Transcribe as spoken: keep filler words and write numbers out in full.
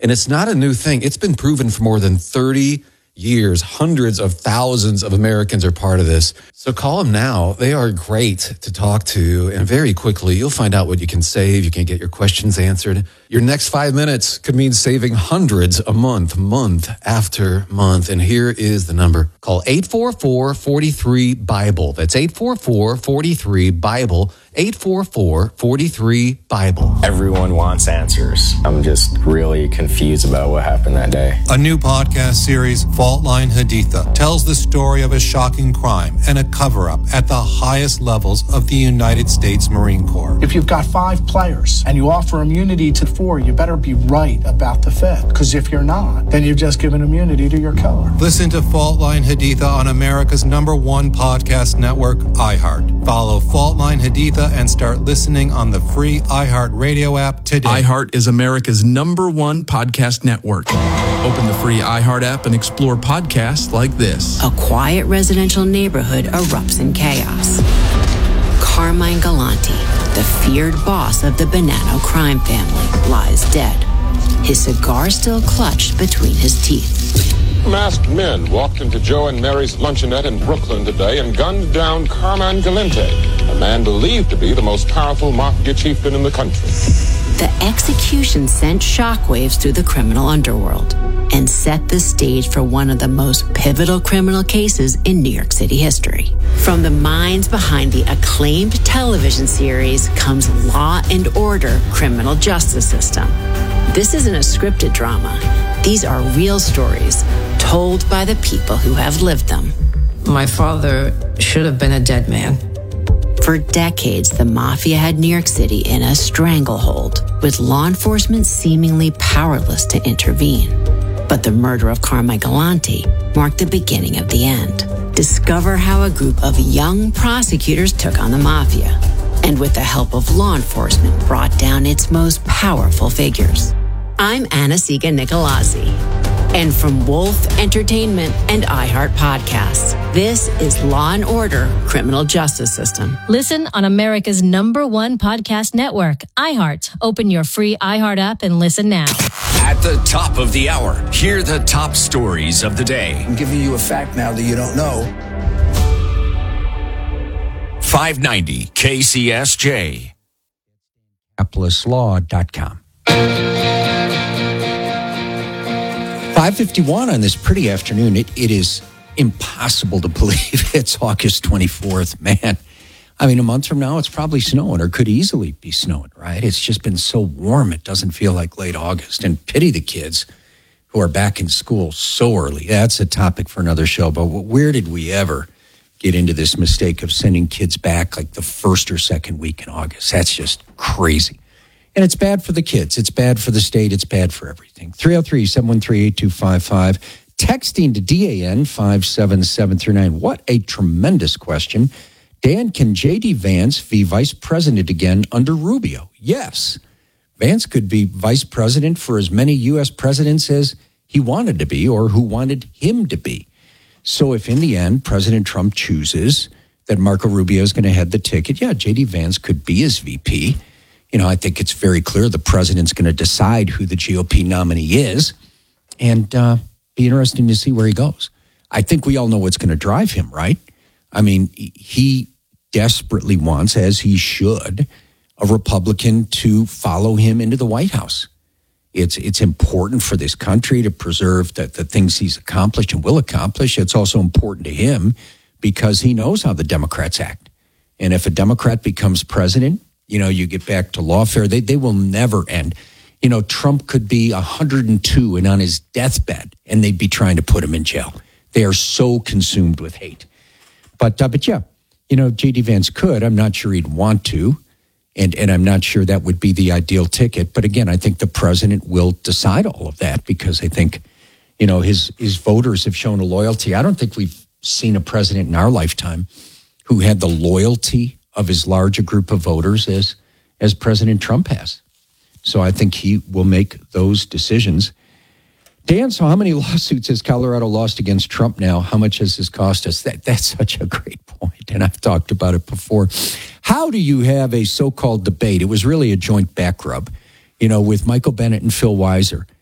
And it's not a new thing. It's been proven for more than thirty years. Hundreds of thousands of Americans are part of this. So call them now. They are great to talk to. And very quickly, you'll find out what you can save. You can get your questions answered. Your next five minutes could mean saving hundreds a month, month after month. And here is the number. Call eight four four, four three, BIBLE. That's eight four four, four three, BIBLE. eight four four, four three, BIBLE. Everyone wants answers. I'm just really confused about what happened that day. A new podcast series, Fault Line Haditha, tells the story of a shocking crime and a cover-up at the highest levels of the United States Marine Corps. If you've got five players and you offer immunity to four, you better be right about the fifth. Because if you're not, then you've just given immunity to your killer. Listen to Fault Line Haditha on America's number one podcast network, iHeart. Follow Fault Line Haditha and start listening on the free iHeart Radio app today. iHeart is America's number one podcast network. Open the free iHeart app and explore podcasts like this. A quiet residential neighborhood erupts in chaos. Carmine Galante, the feared boss of the Bonanno crime family, lies dead, his cigar still clutched between his teeth. Masked men walked into Joe and Mary's luncheonette in Brooklyn today and gunned down Carmine Galante, a man believed to be the most powerful mafia chieftain in the country. The execution sent shockwaves through the criminal underworld and set the stage for one of the most pivotal criminal cases in New York City history. From the minds behind the acclaimed television series comes Law and Order: Criminal Justice System. This isn't a scripted drama. These are real stories told by the people who have lived them. My father should have been a dead man. For decades, the mafia had New York City in a stranglehold, with law enforcement seemingly powerless to intervene. But the murder of Carmine Galante marked the beginning of the end. Discover how a group of young prosecutors took on the mafia, and with the help of law enforcement, brought down its most powerful figures. I'm Anna Siga Nicolazzi, and from Wolf Entertainment and iHeart Podcasts, this is Law and Order: Criminal Justice System. Listen on America's number one podcast network, iHeart. Open your free iHeart app and listen now. At the top of the hour, hear the top stories of the day. I'm giving you a fact now that you don't know. five ninety K C S J. Minneapolis Law dot com. five fifty-one on this pretty afternoon. It, it is impossible to believe it's August twenty-fourth. Man, I mean, a month from now, it's probably snowing or could easily be snowing, right? It's just been so warm, it doesn't feel like late August. And pity the kids who are back in school so early. That's a topic for another show. But where did we ever get into this mistake of sending kids back like the first or second week in August? That's just crazy. And it's bad for the kids. It's bad for the state. It's bad for everything. three oh three, seven one three, eight two five five. Texting to D A N five seven seven three nine. What a tremendous question. Dan, can J D. Vance be vice president again under Rubio? Yes. Vance could be vice president for as many U S presidents as he wanted to be or who wanted him to be. So if in the end President Trump chooses that Marco Rubio is going to head the ticket, yeah, J D. Vance could be his V P. You know, I think it's very clear the president's going to decide who the G O P nominee is, and uh, be interesting to see where he goes. I think we all know what's going to drive him, right? I mean, he desperately wants, as he should, a Republican to follow him into the White House. It's it's important for this country to preserve the, the things he's accomplished and will accomplish. It's also important to him because he knows how the Democrats act. And if a Democrat becomes president, you know, you get back to lawfare, they they will never end. You know, Trump could be one hundred two and on his deathbed, and they'd be trying to put him in jail. They are so consumed with hate. But, uh, but yeah, you know, J D. Vance could. I'm not sure he'd want to, and, and I'm not sure that would be the ideal ticket. But again, I think the president will decide all of that because I think, you know, his, his voters have shown a loyalty. I don't think we've seen a president in our lifetime who had the loyalty of as large a group of voters as as President Trump has. So I think he will make those decisions. Dan, so how many lawsuits has Colorado lost against Trump now? How much has this cost us? That That's such a great point, and I've talked about it before. How do you have a so-called debate? It was really a joint back rub, you know, with Michael Bennet and Phil Weiser